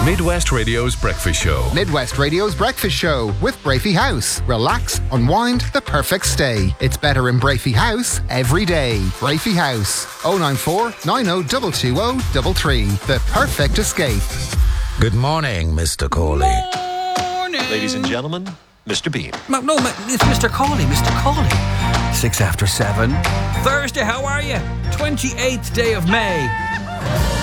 Midwest Radio's Breakfast Show. Midwest Radio's Breakfast Show with Brafey House. Relax, unwind, the perfect stay. It's better in Brafey House every day. Brafey House. 094 90 220 The perfect escape. Good morning, Mr. Cawley. Morning. Ladies and gentlemen, Mr. Bean. No, it's Mr. Cawley, Mr. Cawley. 6 after 7. Thursday, how are you? 28th day of May.